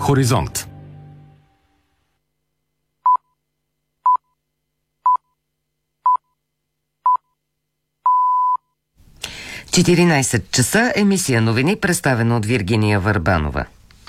Хоризонт. – 14 часа, емисия новини, представена от Виргиния Върбанова.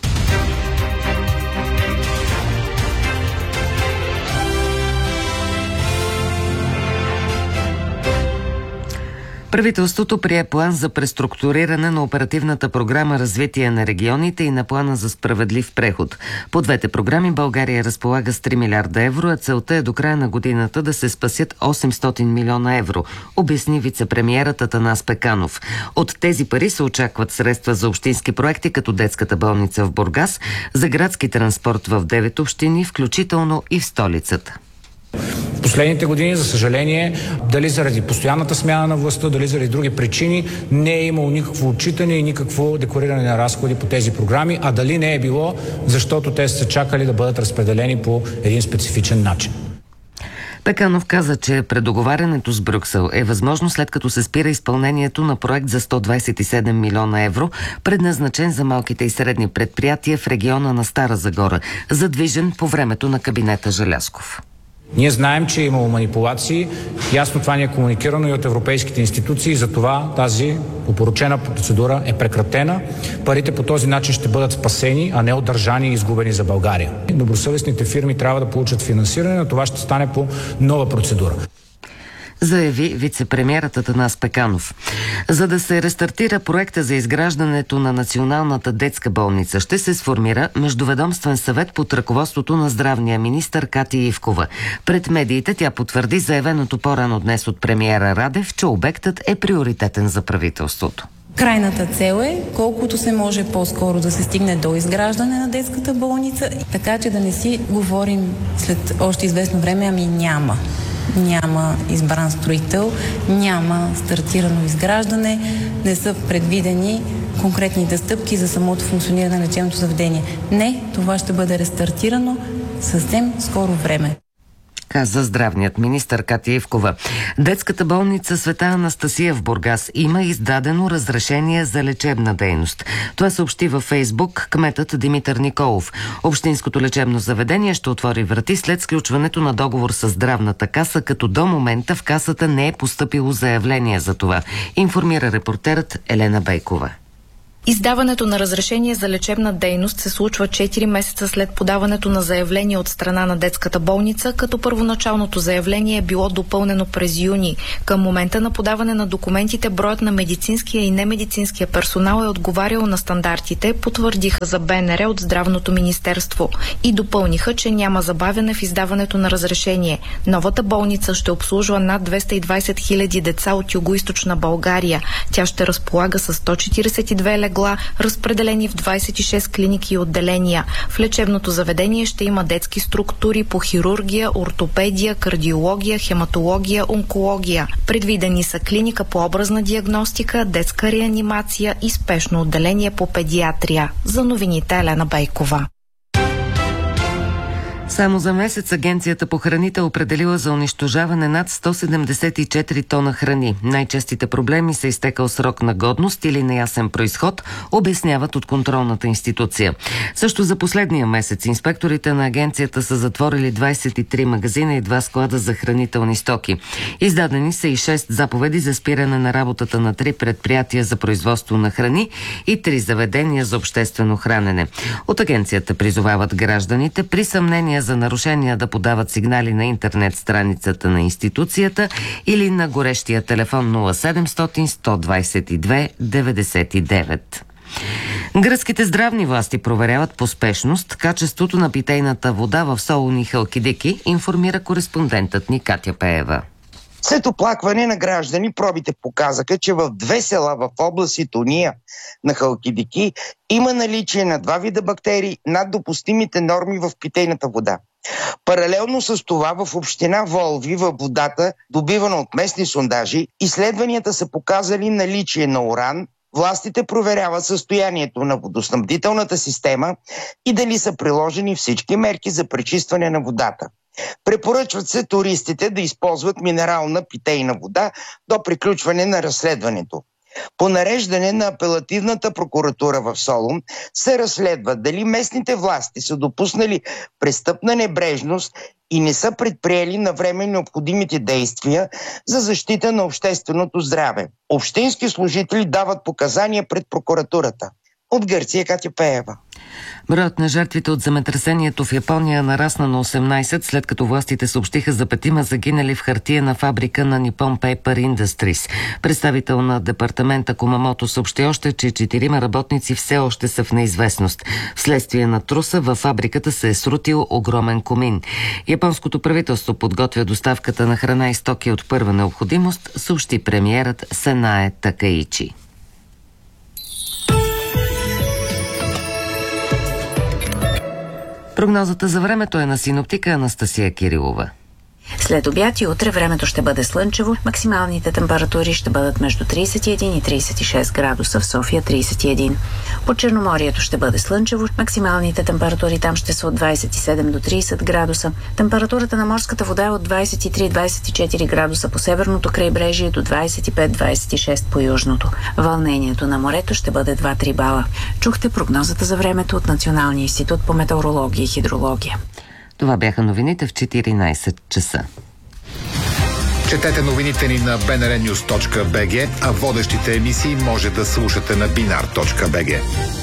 Правителството прие план за преструктуриране на оперативната програма Развитие на регионите и на плана за справедлив преход. По двете програми България разполага с 3 милиарда евро, а целта е до края на годината да се спасят 800 милиона евро, обясни вицепремиерът Атанас Пеканов. От тези пари се очакват средства за общински проекти, като детската болница в Бургас, за градски транспорт в 9 общини, включително и в столицата. Последните години, за съжаление, дали заради постоянната смяна на властта, дали заради други причини, не е имало никакво отчитане и никакво деклариране на разходи по тези програми, а дали не е било, защото те са чакали да бъдат разпределени по един специфичен начин. Пеканов каза, че предоговарянето с Брюксел е възможно след като се спира изпълнението на проект за 127 милиона евро, предназначен за малките и средни предприятия в региона на Стара Загора, задвижен по времето на кабинета Желязков. Ние знаем, че е имало манипулации. Ясно това ни е комуникирано и от европейските институции. Затова тази опорочена процедура е прекратена. Парите по този начин ще бъдат спасени, а не удържани и изгубени за България. Добросъвестните фирми трябва да получат финансиране, но това ще стане по нова процедура, заяви вицепремиерът Атанас Пеканов. За да се рестартира проекта за изграждането на Националната детска болница, ще се сформира междуведомствен съвет под ръководството на здравния министър Катя Ивкова. Пред медиите тя потвърди заявеното по-рано днес от премиера Радев, че обектът е приоритетен за правителството. Крайната цел е колкото се може по-скоро да се стигне до изграждане на детската болница, така че да не си говорим след още известно време, ами няма избран строител, няма стартирано изграждане, не са предвидени конкретните стъпки за самото функциониране на лечебното заведение. Не, това ще бъде рестартирано съвсем скоро време, каза здравният министър Катя Ивкова. Детската болница Света Анастасия в Бургас има издадено разрешение за лечебна дейност. Това съобщи във Фейсбук кметът Димитър Николов. Общинското лечебно заведение ще отвори врати след сключването на договор с здравната каса, като до момента в касата не е постъпило заявление за това, информира репортерът Елена Бейкова. Издаването на разрешение за лечебна дейност се случва 4 месеца след подаването на заявление от страна на детската болница, като първоначалното заявление е било допълнено през юни. Към момента на подаване на документите броят на медицинския и немедицинския персонал е отговарял на стандартите, потвърдиха за БНР от Здравното министерство и допълниха, че няма забавяне в издаването на разрешение. Новата болница ще обслужва над 220 хиляди деца от югоизточна България. Тя ще разполага с 142 легла, разпределени в 26 клиники и отделения. В лечебното заведение ще има детски структури по хирургия, ортопедия, кардиология, хематология, онкология. Предвидени са клиника по образна диагностика, детска реанимация и спешно отделение по педиатрия. За новините Елена Бейкова. Само за месец Агенцията по храните определила за унищожаване над 174 тона храни. Най-честите проблеми са изтекал срок на годност или неясен произход, обясняват от контролната институция. Също за последния месец инспекторите на агенцията са затворили 23 магазина и 2 склада за хранителни стоки. Издадени са и 6 заповеди за спиране на работата на 3 предприятия за производство на храни и 3 заведения за обществено хранене. От агенцията призовават гражданите при съмнение за нарушения да подават сигнали на интернет страницата на институцията или на горещия телефон 0700 122 99. Гръцките здравни власти проверяват по спешност качеството на питейната вода в Солун и Халкидики, информира кореспондентът ни Катя Пеева. След оплакване на граждани, пробите показаха, че в 2 села в област Ситония на Халкидики има наличие на 2 вида бактерии над допустимите норми в питейната вода. Паралелно с това в община Волви във водата, добивана от местни сондажи, изследванията са показали наличие на уран. Властите проверяват състоянието на водоснабдителната система и дали са приложени всички мерки за пречистване на водата. Препоръчват се туристите да използват минерална питейна вода до приключване на разследването. По нареждане на апелативната прокуратура в Солун се разследва дали местните власти са допуснали престъпна небрежност и не са предприели навреме необходимите действия за защита на общественото здраве. Общински служители дават показания пред прокуратурата. От Гърция Катя Пеева. Броят на жертвите от земетресението в Япония нарасна на 18, след като властите съобщиха за 5 загинали в хартиена фабрика на Nippon Paper Industries. Представител на департамента Кумамото съобщи още, че 4 работници все още са в неизвестност. Вследствие на труса във фабриката се е срутил огромен комин. Японското правителство подготвя доставката на храна и стоки от първа необходимост, съобщи премиерът Сенае Такаичи. Прогнозата за времето е на синоптика Анастасия Кирилова. След обяд и утре времето ще бъде слънчево. Максималните температури ще бъдат между 31 и 36 градуса, в София 31. По Черноморието ще бъде слънчево. Максималните температури там ще са от 27 до 30 градуса. Температурата на морската вода е от 23-24 градуса по северното крайбрежие до 25-26 по южното. Вълнението на морето ще бъде 2-3 бала. Чухте прогнозата за времето от Националния институт по метеорология и хидрология. Това бяха новините в 14 часа. Четете новините ни на bnrnews.bg, а водещите емисии може да слушате на binar.bg.